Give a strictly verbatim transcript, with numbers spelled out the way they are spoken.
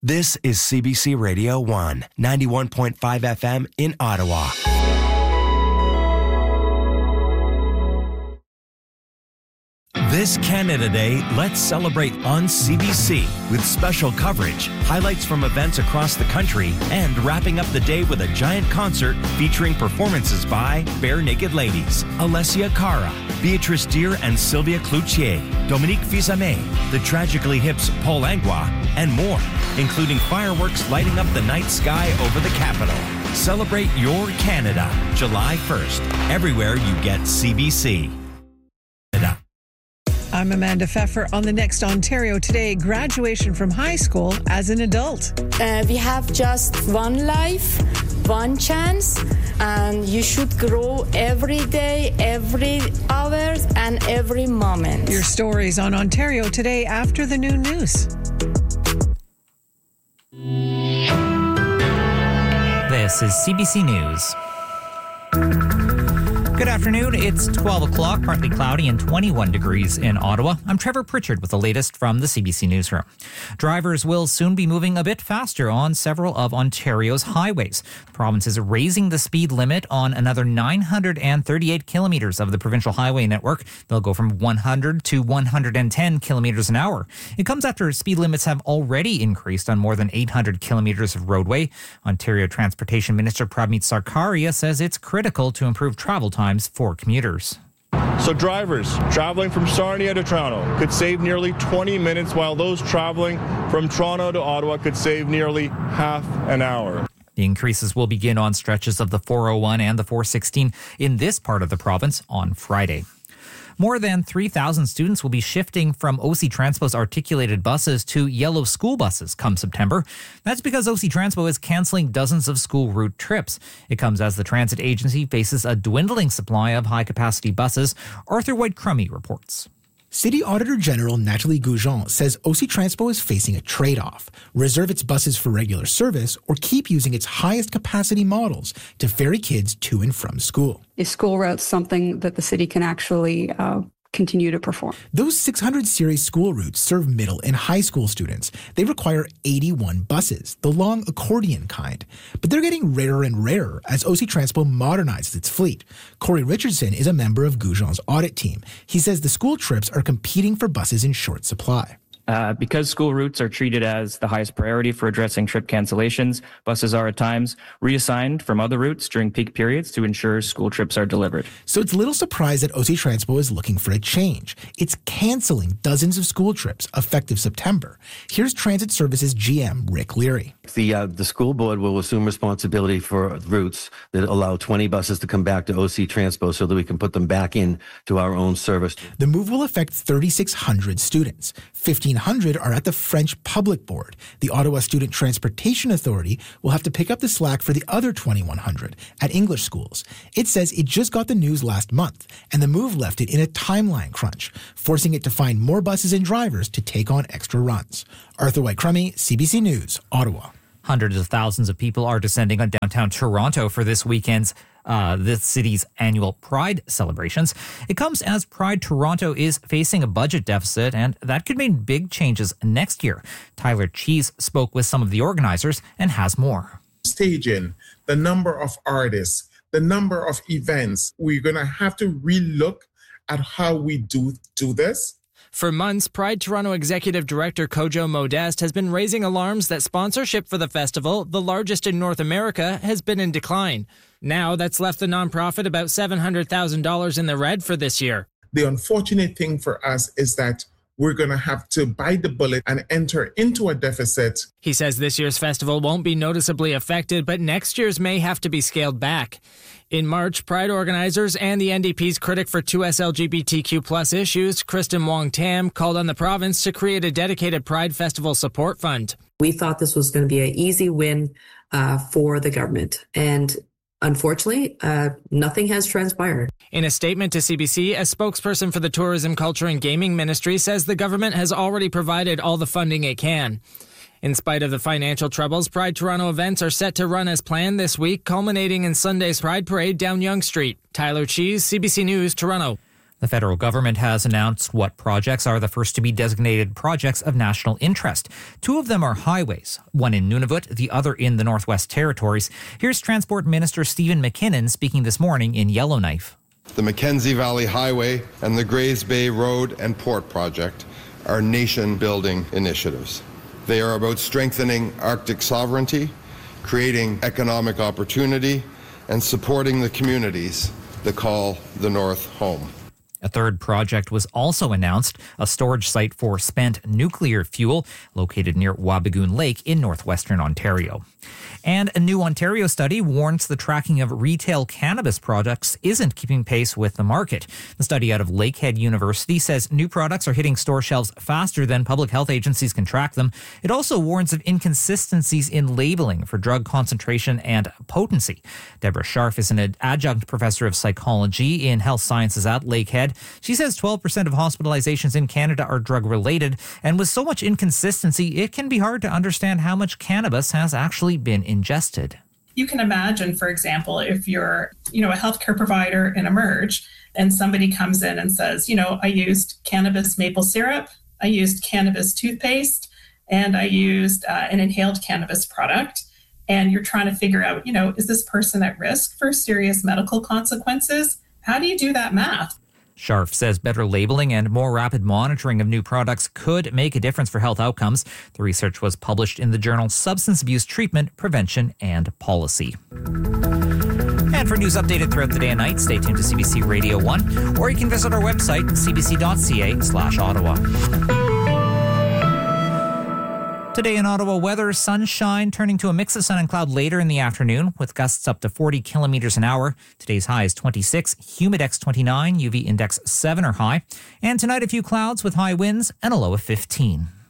This is C B C Radio one, ninety-one point five F M in Ottawa. This Canada Day, let's celebrate on C B C with special coverage, highlights from events across the country, and wrapping up the day with a giant concert featuring performances by Bare Naked Ladies, Alessia Cara, Beatrice Deer and Sylvia Cloutier, Dominique Fils-Aimé, the Tragically Hip's Paul Langlois, and more, including fireworks lighting up the night sky over the capital. Celebrate your Canada, July first, everywhere you get C B C. I'm Amanda Pfeffer on the Next Ontario Today. Graduation from high school as an adult. Uh, we have just one life, one chance, and you should grow every day, every hour, and every moment. Your stories on Ontario Today after the noon news. This is C B C News. Good afternoon. It's twelve o'clock, partly cloudy and twenty-one degrees in Ottawa. I'm Trevor Pritchard with the latest from the C B C Newsroom. Drivers will soon be moving a bit faster on several of Ontario's highways. The province is raising the speed limit on another nine hundred thirty-eight kilometres of the provincial highway network. They'll go from one hundred to one hundred ten kilometres an hour. It comes after speed limits have already increased on more than eight hundred kilometres of roadway. Ontario Transportation Minister Prabmeet Sarkaria says it's critical to improve travel time for commuters. So drivers traveling from Sarnia to Toronto could save nearly twenty minutes, while those traveling from Toronto to Ottawa could save nearly half an hour. The increases will begin on stretches of the four oh one and the four sixteen in this part of the province on Friday. More than three thousand students will be shifting from O C Transpo's articulated buses to yellow school buses come September. That's because O C Transpo is cancelling dozens of school route trips. It comes as the transit agency faces a dwindling supply of high-capacity buses. Arthur White-Crummey reports. City Auditor General Nathalie Goujon says O C Transpo is facing a trade-off: reserve its buses for regular service or keep using its highest capacity models to ferry kids to and from school. Is school routes something that the city can actually uh, continue to perform? Those six hundred series school routes serve middle and high school students. They require eighty-one buses, the long accordion kind. But they're getting rarer and rarer as O C Transpo modernizes its fleet. Corey Richardson is a member of Goujon's audit team. He says the school trips are competing for buses in short supply. Uh, because school routes are treated as the highest priority for addressing trip cancellations, buses are at times reassigned from other routes during peak periods to ensure school trips are delivered. So it's little surprise that O C Transpo is looking for a change. It's canceling dozens of school trips effective September. Here's Transit Services G M Rick Leary. The uh, the school board will assume responsibility for routes that allow twenty buses to come back to O C Transpo so that we can put them back in to our own service. The move will affect thirty-six hundred students. fifteen hundred are at the French Public Board. The Ottawa Student Transportation Authority will have to pick up the slack for the other twenty-one hundred at English schools. It says it just got the news last month, and the move left it in a timeline crunch, forcing it to find more buses and drivers to take on extra runs. Arthur White-Crummey, C B C News, Ottawa. Hundreds of thousands of people are descending on downtown Toronto for this weekend's Uh, the city's annual Pride celebrations. It comes as Pride Toronto is facing a budget deficit, and that could mean big changes next year. Tyler Cheese spoke with some of the organizers and has more. Staging, the number of artists, the number of events, we're going to have to relook at how we do do this. For months, Pride Toronto Executive Director Kojo Modeste has been raising alarms that sponsorship for the festival, the largest in North America, has been in decline. Now, that's left the nonprofit about seven hundred thousand dollars in the red for this year. The unfortunate thing for us is that we're going to have to bite the bullet and enter into a deficit. He says this year's festival won't be noticeably affected, but next year's may have to be scaled back. In March, Pride organizers and the N D P's critic for two S L G B T Q plus issues, Kristen Wong-Tam, called on the province to create a dedicated Pride Festival support fund. We thought this was going to be an easy win uh, for the government, and unfortunately, uh, nothing has transpired. In a statement to C B C, a spokesperson for the Tourism, Culture and Gaming Ministry says the government has already provided all the funding it can. In spite of the financial troubles, Pride Toronto events are set to run as planned this week, culminating in Sunday's Pride Parade down Yonge Street. Tyler Cheese, C B C News, Toronto. The federal government has announced what projects are the first to be designated projects of national interest. Two of them are highways, one in Nunavut, the other in the Northwest Territories. Here's Transport Minister Stephen McKinnon speaking this morning in Yellowknife. The Mackenzie Valley Highway and the Grays Bay Road and Port Project are nation-building initiatives. They are about strengthening Arctic sovereignty, creating economic opportunity, and supporting the communities that call the North home. A third project was also announced, a storage site for spent nuclear fuel located near Wabigoon Lake in northwestern Ontario. And a new Ontario study warns the tracking of retail cannabis products isn't keeping pace with the market. The study out of Lakehead University says new products are hitting store shelves faster than public health agencies can track them. It also warns of inconsistencies in labeling for drug concentration and potency. Deborah Scharf is an adjunct professor of psychology in health sciences at Lakehead. She says twelve percent of hospitalizations in Canada are drug-related, and with so much inconsistency, it can be hard to understand how much cannabis has actually been ingested. You can imagine, for example, if you're, you know, a healthcare provider in Emerge and somebody comes in and says, you know, I used cannabis maple syrup, I used cannabis toothpaste, and I used uh, an inhaled cannabis product. And you're trying to figure out, you know, is this person at risk for serious medical consequences? How do you do that math? Scharf says better labeling and more rapid monitoring of new products could make a difference for health outcomes. The research was published in the journal Substance Abuse Treatment, Prevention and Policy. And for news updated throughout the day and night, stay tuned to C B C Radio one, or you can visit our website, c b c dot c a slash Ottawa. Today in Ottawa, weather, sunshine turning to a mix of sun and cloud later in the afternoon with gusts up to forty kilometers an hour. Today's high is twenty-six, humidex twenty-nine, U V index seven or high. And tonight a few clouds with high winds and a low of fifteen.